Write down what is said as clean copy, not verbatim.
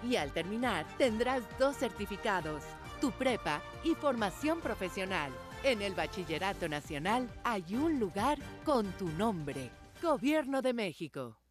Y al terminar, tendrás 2 certificados, tu prepa y formación profesional. En el Bachillerato Nacional hay un lugar con tu nombre. Gobierno de México.